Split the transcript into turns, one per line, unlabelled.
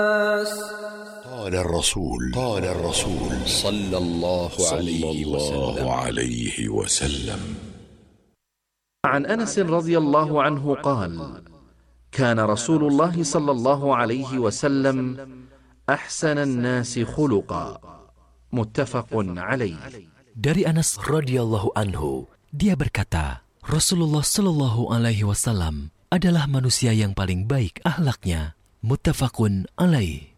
قال الرسول صلى الله عليه وسلم.
عن أنس رضي الله عنه قال: كان رسول الله صلى الله عليه وسلم أحسن الناس خلقا. متفق عليه.
Dari Anas radhiyallahu anhu, dia berkata, Rasulullah sallallahu alaihi wasallam adalah manusia yang paling baik akhlaknya. Muttafaqun alaih.